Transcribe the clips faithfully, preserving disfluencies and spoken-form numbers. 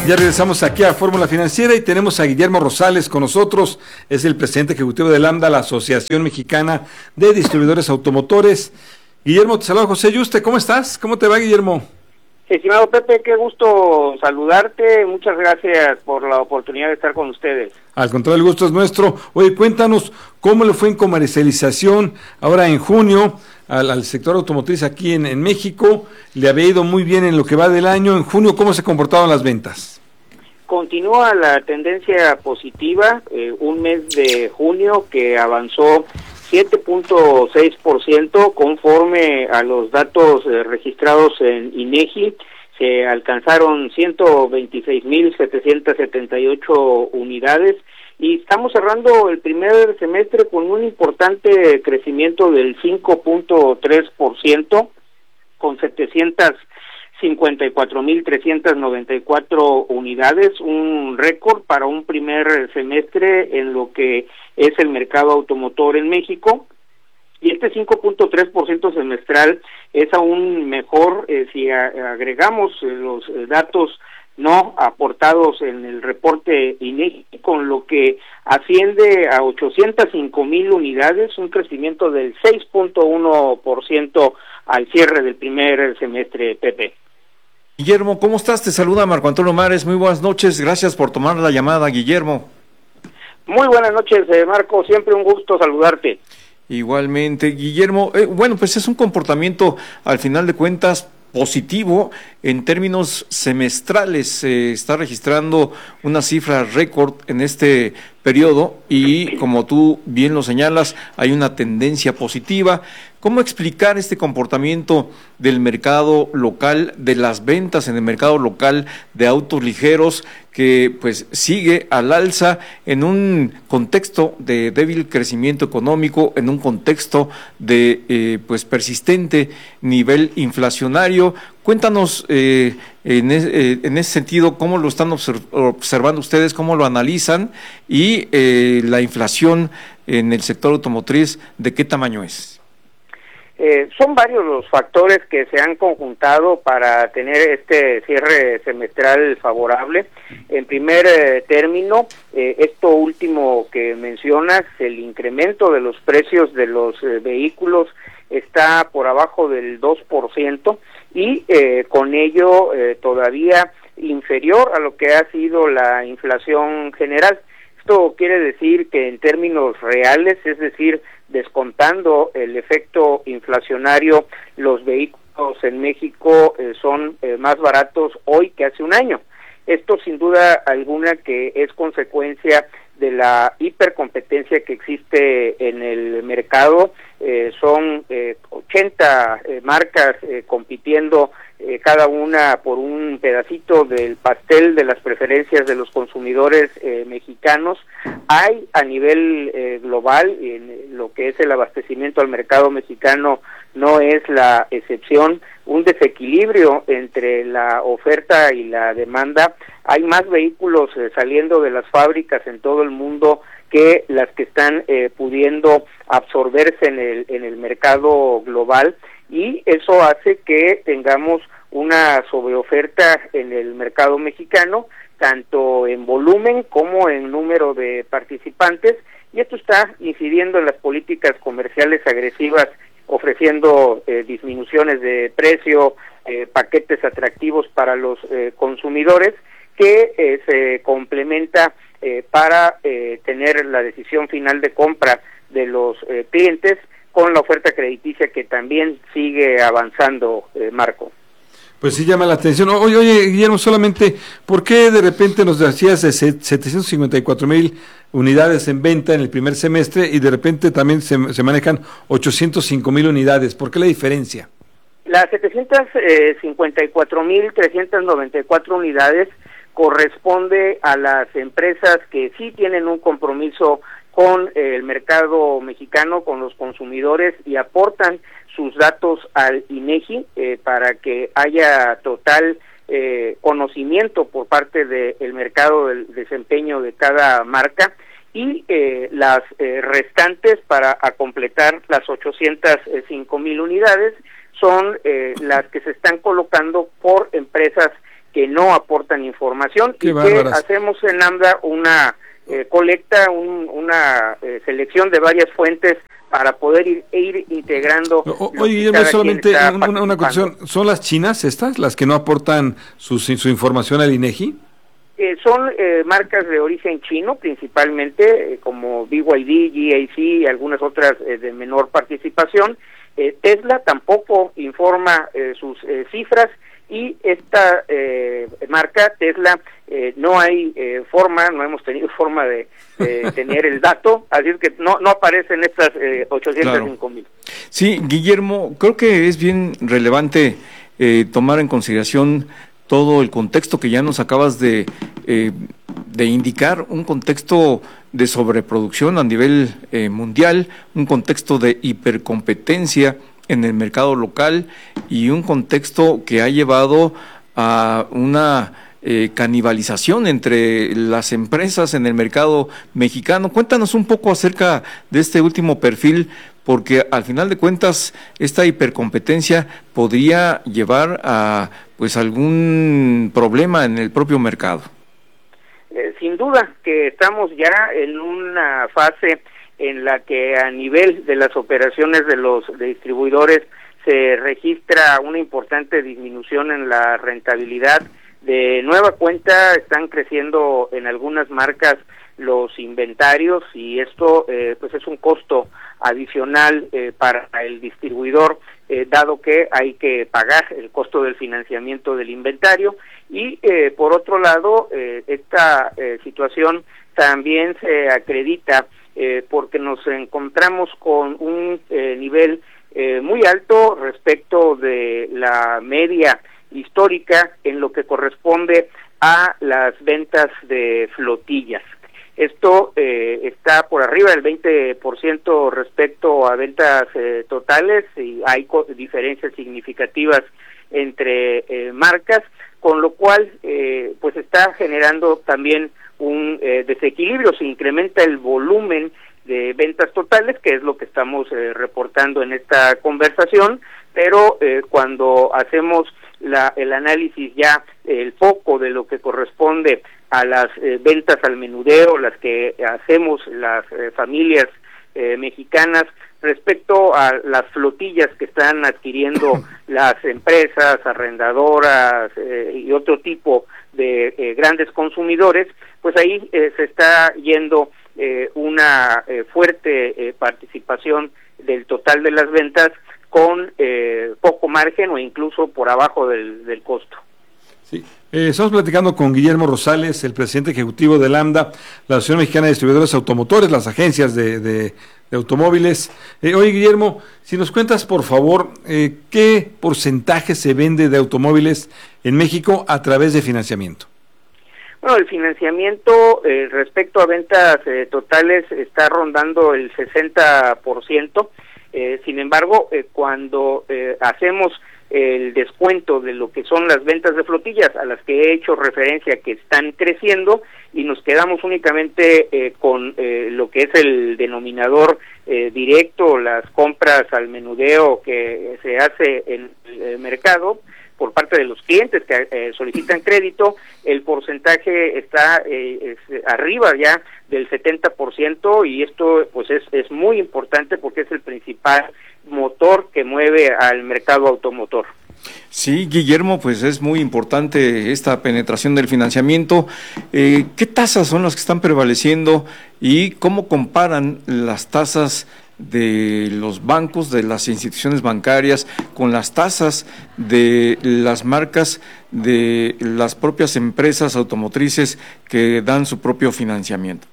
Ya regresamos aquí a Fórmula Financiera y tenemos a Guillermo Rosales con nosotros, es el presidente ejecutivo de Lambda, la Asociación Mexicana de Distribuidores Automotores. Guillermo, te saluda José Yuste, ¿cómo estás? ¿Cómo te va, Guillermo? Estimado Pepe, qué gusto saludarte, muchas gracias por la oportunidad de estar con ustedes. Al contrario, el gusto es nuestro. Oye, cuéntanos cómo le fue en comercialización ahora en junio al, al sector automotriz aquí en, en México. Le había ido muy bien en lo que va del año. En junio, ¿cómo se comportaron las ventas? Continúa la tendencia positiva, eh, un mes de junio que avanzó siete punto seis por ciento conforme a los datos eh, registrados en INEGI. Se alcanzaron ciento veintiséis mil setecientos setenta y ocho unidades y estamos cerrando el primer semestre con un importante crecimiento del cinco punto tres por ciento con setecientas cincuenta y cuatro mil trescientas noventa y cuatro unidades, un récord para un primer semestre en lo que es el mercado automotor en México. Y este cinco punto tres por ciento semestral es aún mejor eh, si a, agregamos eh, los eh, datos no aportados en el reporte INEGI, con lo que asciende a ochocientas cinco mil unidades, un crecimiento del seis punto uno por ciento al cierre del primer semestre, Pepe. Guillermo, ¿cómo estás? Te saluda Marco Antonio Mares, muy buenas noches, gracias por tomar la llamada, Guillermo. Muy buenas noches, eh, Marco, siempre un gusto saludarte. Igualmente, Guillermo, eh, bueno, pues es un comportamiento, al final de cuentas, positivo en términos semestrales. Se eh, está registrando una cifra récord en este periodo y, como tú bien lo señalas, hay una tendencia positiva. ¿Cómo explicar este comportamiento del mercado local, de las ventas en el mercado local de autos ligeros, que pues sigue al alza en un contexto de débil crecimiento económico, en un contexto de eh, pues persistente nivel inflacionario? Cuéntanos eh, en, es, eh, en ese sentido cómo lo están observ- observando ustedes, cómo lo analizan y eh, la inflación en el sector automotriz, ¿de qué tamaño es? Eh, son varios los factores que se han conjuntado para tener este cierre semestral favorable. En primer eh, término, eh, esto último que mencionas, el incremento de los precios de los eh, vehículos está por abajo del dos por ciento y eh, con ello eh, todavía inferior a lo que ha sido la inflación general. Esto quiere decir que en términos reales, es decir, descontando el efecto inflacionario, los vehículos en México eh, son eh, más baratos hoy que hace un año. Esto sin duda alguna que es consecuencia de la hipercompetencia que existe en el mercado. Eh, son eh, ochenta eh, marcas eh, compitiendo eh, cada una por un pedacito del pastel de las preferencias de los consumidores eh, mexicanos. Hay a nivel eh, global, en lo que es el abastecimiento al mercado mexicano, no es la excepción, un desequilibrio entre la oferta y la demanda. Hay más vehículos eh, saliendo de las fábricas en todo el mundo que las que están eh, pudiendo absorberse en el en el mercado global, y eso hace que tengamos una sobreoferta en el mercado mexicano, tanto en volumen como en número de participantes, y esto está incidiendo en las políticas comerciales agresivas, ofreciendo eh, disminuciones de precio, eh, paquetes atractivos para los eh, consumidores, que eh, se complementa eh, para eh, tener la decisión final de compra de los eh, clientes con la oferta crediticia que también sigue avanzando, eh, Marco. Pues sí llama la atención. Oye, oye, Guillermo, solamente, ¿por qué de repente nos decías de setecientos cincuenta y cuatro mil unidades en venta en el primer semestre y de repente también se, se manejan ochocientos cinco mil unidades? ¿Por qué la diferencia? Las setecientos cincuenta y cuatro mil trescientas noventa y cuatro unidades corresponde a las empresas que sí tienen un compromiso con el mercado mexicano, con los consumidores, y aportan sus datos al INEGI eh, para que haya total eh, conocimiento por parte del mercado del desempeño de cada marca, y eh, las eh, restantes, para a completar las ochocientas cinco mil unidades, son eh, las que se están colocando por empresas que no aportan información. Qué y bárbaras. que hacemos en AMDA una eh, colecta, un, una eh, selección de varias fuentes para poder ir, ir integrando. O, oye, Guillermo, solamente una, una cuestión, ¿son las chinas estas las que no aportan su, su información al INEGI? Eh, son eh, marcas de origen chino principalmente, eh, como B Y D, G A C y algunas otras eh, de menor participación. Eh, Tesla tampoco informa eh, sus eh, cifras, y esta eh, marca Tesla eh, no hay eh, forma, no hemos tenido forma de, de tener el dato, así es que no no aparecen estas eh, ochocientos cinco mil. Claro. Sí, Guillermo, creo que es bien relevante eh, tomar en consideración todo el contexto que ya nos acabas de, eh, de indicar, un contexto de sobreproducción a nivel eh, mundial, un contexto de hipercompetencia en el mercado local y un contexto que ha llevado a una eh, canibalización entre las empresas en el mercado mexicano. Cuéntanos un poco acerca de este último perfil, porque al final de cuentas esta hipercompetencia podría llevar a pues algún problema en el propio mercado. Eh, sin duda que estamos ya en una fase en la que a nivel de las operaciones de los de distribuidores se registra una importante disminución en la rentabilidad. De nueva cuenta están creciendo en algunas marcas los inventarios, y esto eh, pues es un costo adicional eh, para el distribuidor, eh, dado que hay que pagar el costo del financiamiento del inventario. Y eh, por otro lado, eh, esta eh, situación también se acredita eh, porque nos encontramos con un eh, nivel eh, muy alto respecto de la media histórica en lo que corresponde a las ventas de flotillas. Esto eh, está por arriba del veinte por ciento respecto a ventas eh, totales, y hay diferencias significativas entre eh, marcas, con lo cual eh, pues está generando también un eh, desequilibrio. Se incrementa el volumen de ventas totales, que es lo que estamos eh, reportando en esta conversación, pero eh, cuando hacemos la, el análisis ya, el foco de lo que corresponde a las eh, ventas al menudeo, las que hacemos las eh, familias eh, mexicanas, respecto a las flotillas que están adquiriendo las empresas arrendadoras eh, y otro tipo de eh, grandes consumidores, pues ahí eh, se está yendo eh, una eh, fuerte eh, participación del total de las ventas con eh, poco margen o incluso por abajo del, del costo. Sí. Eh, estamos platicando con Guillermo Rosales, el presidente ejecutivo de AMDA, la Asociación Mexicana de Distribuidores Automotores, las agencias de, de, de automóviles. Eh, oye, Guillermo, si nos cuentas, por favor, eh, ¿qué porcentaje se vende de automóviles en México a través de financiamiento? Bueno, el financiamiento eh, respecto a ventas eh, totales está rondando el sesenta por ciento. Eh, sin embargo, eh, cuando eh, hacemos el descuento de lo que son las ventas de flotillas, a las que he hecho referencia que están creciendo, y nos quedamos únicamente eh, con eh, lo que es el denominador eh, directo, las compras al menudeo que se hace en el mercado por parte de los clientes que eh, solicitan crédito, el porcentaje está eh, es arriba ya del setenta por ciento, y esto pues es, es muy importante porque es el principal motor que mueve al mercado automotor. Sí, Guillermo, pues es muy importante esta penetración del financiamiento. Eh, ¿Qué tasas son las que están prevaleciendo y cómo comparan las tasas de los bancos, de las instituciones bancarias, con las tasas de las marcas, de las propias empresas automotrices que dan su propio financiamiento?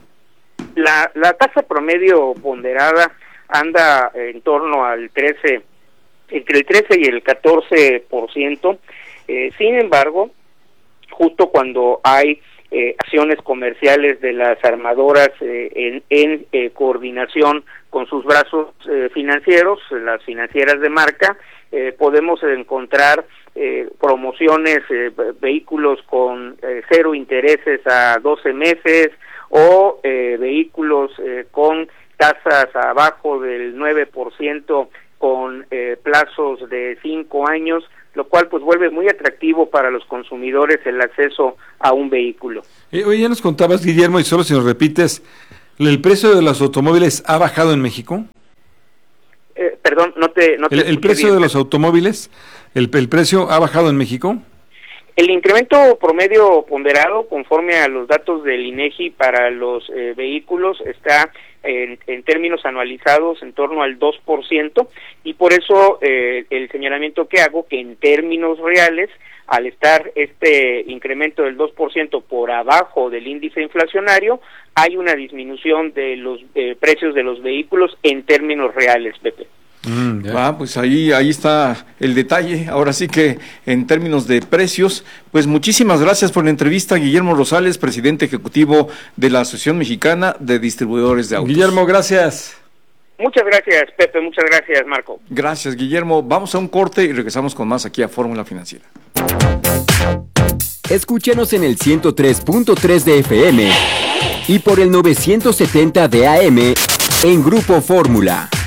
La, la tasa promedio ponderada anda en torno al trece, entre el trece y el catorce por ciento. Eh, sin embargo, justo cuando hay eh, acciones comerciales de las armadoras eh, en, en eh, coordinación con sus brazos eh, financieros, las financieras de marca, eh, podemos encontrar eh, promociones, eh, vehículos con eh, cero intereses a doce meses, o eh, vehículos eh, con tasas abajo del nueve por ciento con eh, plazos de cinco años, lo cual pues vuelve muy atractivo para los consumidores el acceso a un vehículo. Eh, oye, ya nos contabas, Guillermo, y solo si nos repites, ¿el precio de los automóviles ha bajado en México? Eh, perdón, no te... No te ¿El, el precio bien. de los automóviles, el, el precio ha bajado en México? El incremento promedio ponderado, conforme a los datos del INEGI para los eh, vehículos, está en, en términos anualizados en torno al dos por ciento, y por eso eh, el señalamiento que hago, que en términos reales, al estar este incremento del dos por ciento por abajo del índice inflacionario, hay una disminución de los eh, precios de los vehículos en términos reales, Pepe. Mm, ah, pues ahí, ahí está el detalle. Ahora sí que en términos de precios, pues muchísimas gracias por la entrevista, Guillermo Rosales, presidente ejecutivo de la Asociación Mexicana de Distribuidores de Autos. Guillermo, gracias. Muchas gracias, Pepe, muchas gracias, Marco. Gracias, Guillermo. Vamos a un corte y regresamos con más aquí a Fórmula Financiera. Escúchanos en el ciento tres punto tres de F M y por el novecientos setenta de A M en Grupo Fórmula.